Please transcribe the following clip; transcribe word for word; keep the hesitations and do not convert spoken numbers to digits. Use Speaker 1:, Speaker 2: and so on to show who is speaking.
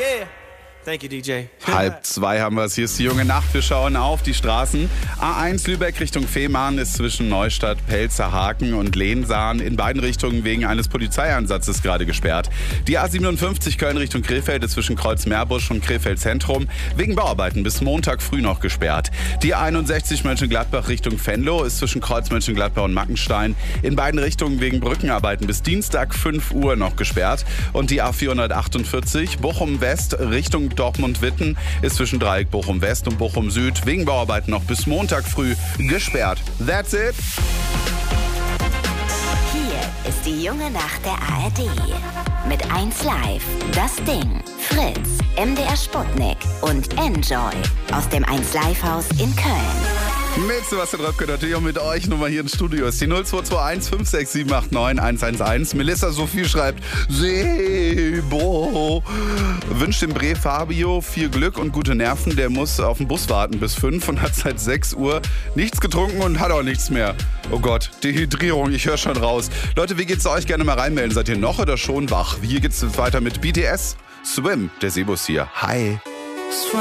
Speaker 1: Yeah. Thank you, D J.
Speaker 2: Halb zwei haben wir es. Hier ist die junge Nacht. Wir schauen auf die Straßen. A eins Lübeck Richtung Fehmarn ist zwischen Neustadt, Pelzerhaken und Lehnsahn in beiden Richtungen wegen eines Polizeieinsatzes gerade gesperrt. Die A siebenundfünfzig Köln Richtung Krefeld ist zwischen Kreuzmeerbusch und Krefeld Zentrum wegen Bauarbeiten bis Montag früh noch gesperrt. Die A einundsechzig Mönchengladbach Richtung Venlo ist zwischen Kreuz Mönchengladbach und Mackenstein in beiden Richtungen wegen Brückenarbeiten bis Dienstag fünf Uhr noch gesperrt. Und die A vierhundertachtundvierzig Bochum West Richtung Dortmund-Witten ist zwischen Dreieck Bochum West und Bochum Süd wegen Bauarbeiten noch bis Montag früh gesperrt. That's it.
Speaker 3: Hier ist die junge Nacht der A R D. Mit eins Live, Das Ding, Fritz, M D R Sputnik und Enjoy aus dem eins Live Haus in Köln.
Speaker 2: Mit Sebastian Röpke natürlich auch mit euch nochmal hier im Studio ist die null zwei zwei eins fünf sechs sieben acht neun eins eins eins. Melissa Sophie schreibt, Sebo wünscht dem Bre Fabio viel Glück und gute Nerven. Der muss auf den Bus warten bis fünf und hat seit sechs Uhr nichts getrunken und hat auch nichts mehr. Oh Gott, Dehydrierung, ich höre schon raus. Leute, wie geht's euch? Gerne mal reinmelden. Seid ihr noch oder schon wach? Hier geht's weiter mit B T S. Swim, der Sebus hier. Hi.